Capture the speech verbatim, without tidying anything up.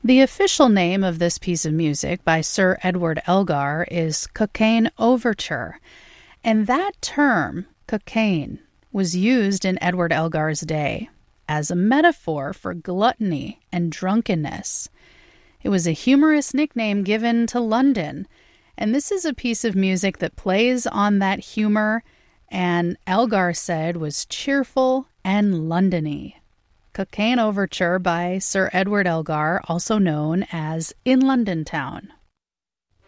The official name of this piece of music by Sir Edward Elgar is Cockaigne Overture, and that term, cocaine, was used in Edward Elgar's day as a metaphor for gluttony and drunkenness. It was a humorous nickname given to London, and this is a piece of music that plays on that humor and Elgar said was cheerful and Londony. Cockaigne Overture by Sir Edward Elgar, also known as In London Town.